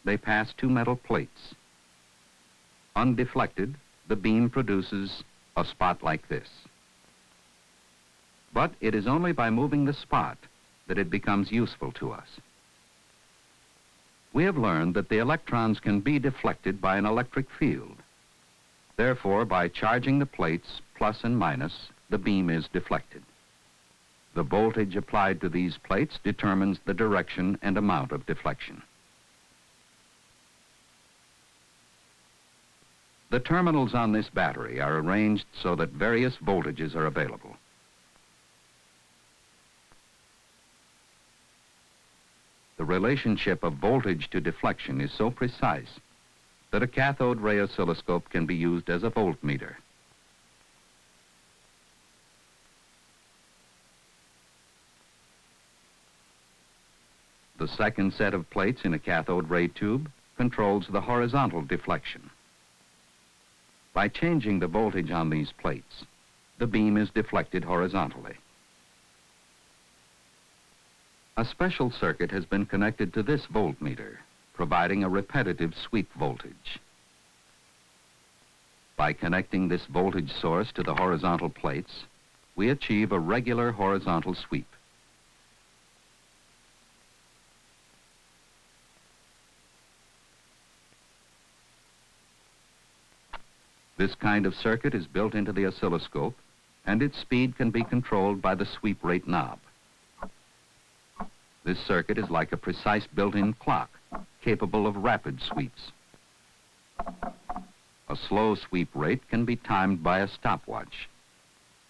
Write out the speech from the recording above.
they pass two metal plates. Undeflected, the beam produces a spot like this. But it is only by moving the spot that it becomes useful to us. We have learned that the electrons can be deflected by an electric field. Therefore, by charging the plates plus and minus, the beam is deflected. The voltage applied to these plates determines the direction and amount of deflection. The terminals on this battery are arranged so that various voltages are available. The relationship of voltage to deflection is so precise that a cathode ray oscilloscope can be used as a voltmeter. The second set of plates in a cathode ray tube controls the horizontal deflection. By changing the voltage on these plates, the beam is deflected horizontally. A special circuit has been connected to this voltmeter, providing a repetitive sweep voltage. By connecting this voltage source to the horizontal plates, we achieve a regular horizontal sweep. This kind of circuit is built into the oscilloscope, and its speed can be controlled by the sweep rate knob. This circuit is like a precise built-in clock, capable of rapid sweeps. A slow sweep rate can be timed by a stopwatch.